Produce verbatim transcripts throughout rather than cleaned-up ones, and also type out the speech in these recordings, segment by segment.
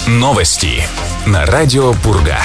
Новости на радио Пурга.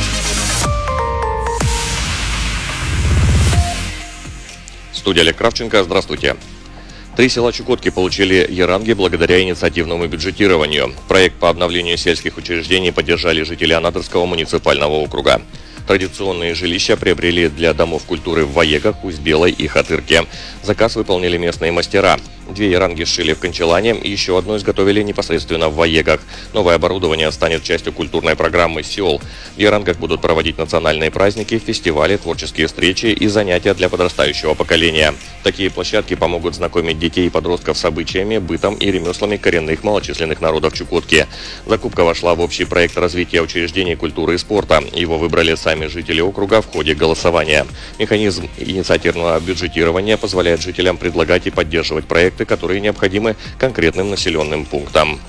Студия Олег Кравченко. Здравствуйте. Три села Чукотки получили еранги благодаря инициативному бюджетированию. Проект по обновлению сельских учреждений поддержали жители Анадырского муниципального округа. Традиционные жилища приобрели для домов культуры в Воегах, Усть-Белой и Хатырке. Заказ выполнили местные мастера. Две еранги сшили в Кончалане и еще одну изготовили непосредственно в Воегах. Новое оборудование станет частью культурной программы «Сеол». В ерангах будут проводить национальные праздники, фестивали, творческие встречи и занятия для подрастающего поколения. Такие площадки помогут знакомить детей и подростков с обычаями, бытом и ремеслами коренных малочисленных народов Чукотки. Закупка вошла в общий проект развития учреждений культуры и спорта. Его выбрали сами жители округа в ходе голосования. Механизм инициативного бюджетирования позволяет жителям предлагать и поддерживать проекты, которые необходимы конкретным населенным пунктам.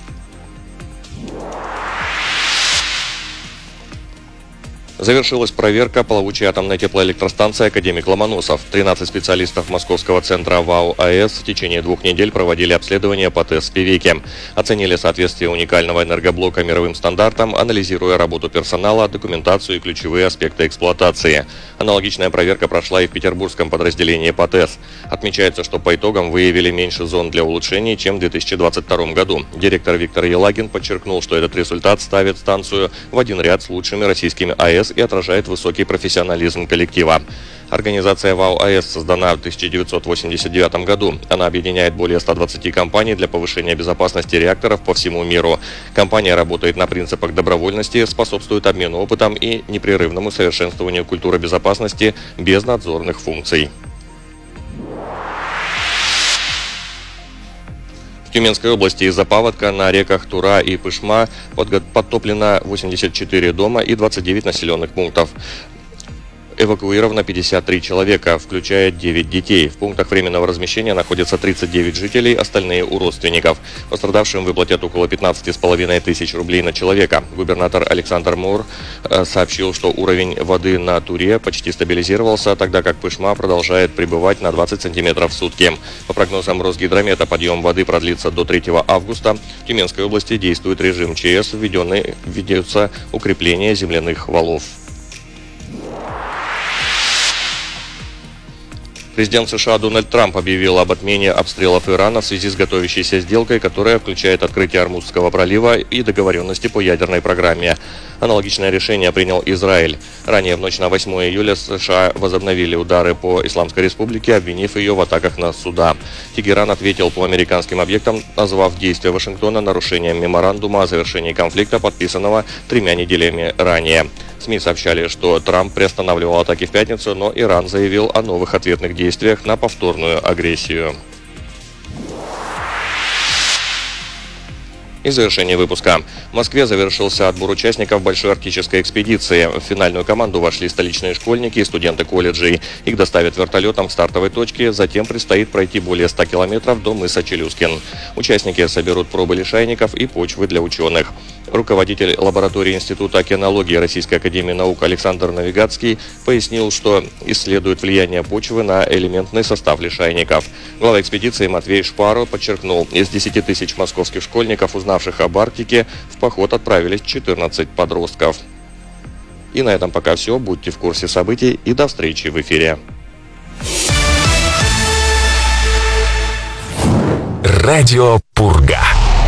Завершилась проверка плавучей атомной теплоэлектростанции «Академик Ломоносов». тринадцать специалистов Московского центра ВАО АЭС в течение двух недель проводили обследование по ТЭС-Певеке. Оценили соответствие уникального энергоблока мировым стандартам, анализируя работу персонала, документацию и ключевые аспекты эксплуатации. Аналогичная проверка прошла и в петербургском подразделении по ТЭС. Отмечается, что по итогам выявили меньше зон для улучшений, чем в две тысячи двадцать втором году. Директор Виктор Елагин подчеркнул, что этот результат ставит станцию в один ряд с лучшими российскими АЭС и отражает высокий профессионализм коллектива. Организация ВАО АЭС создана в тысяча девятьсот восемьдесят девятом году. Она объединяет более ста двадцати компаний для повышения безопасности реакторов по всему миру. Компания работает на принципах добровольности, способствует обмену опытом и непрерывному совершенствованию культуры безопасности без надзорных функций. В Тюменской области из-за паводка на реках Тура и Пышма подтоплено восемьдесят четыре дома и двадцать девять населенных пунктов. Эвакуировано пятьдесят три человека, включая девять детей. В пунктах временного размещения находятся тридцать девять жителей, остальные у родственников. Пострадавшим выплатят около пятнадцати с половиной тысяч рублей на человека. Губернатор Александр Мур сообщил, что уровень воды на Туре почти стабилизировался, тогда как Пышма продолжает пребывать на двадцать сантиметров в сутки. По прогнозам Росгидромета, подъем воды продлится до третьего августа. В Тюменской области действует режим ЧС, введенный, ведется укрепление земляных валов. Президент США Дональд Трамп объявил об отмене обстрелов Ирана в связи с готовящейся сделкой, которая включает открытие Ормузского пролива и договоренности по ядерной программе. Аналогичное решение принял Израиль. Ранее в ночь на восьмое июля США возобновили удары по Исламской Республике, обвинив ее в атаках на суда. Тегеран ответил по американским объектам, назвав действия Вашингтона нарушением меморандума о завершении конфликта, подписанного тремя неделями ранее. СМИ сообщали, что Трамп приостанавливал атаки в пятницу, но Иран заявил о новых ответных действиях на повторную агрессию. И завершение выпуска. В Москве завершился отбор участников большой арктической экспедиции. В финальную команду вошли столичные школьники и студенты колледжей. Их доставят вертолетом к стартовой точке, затем предстоит пройти более ста километров до мыса Челюскин. Участники соберут пробы лишайников и почвы для ученых. Руководитель лаборатории Института океанологии Российской академии наук Александр Навигатский пояснил, что исследует влияние почвы на элементный состав лишайников. Глава экспедиции Матвей Шпаро подчеркнул, из десяти тысяч московских школьников, узнавших об Арктике, в поход отправились четырнадцать подростков. И на этом пока все. Будьте в курсе событий и до встречи в эфире. Радио Пурга.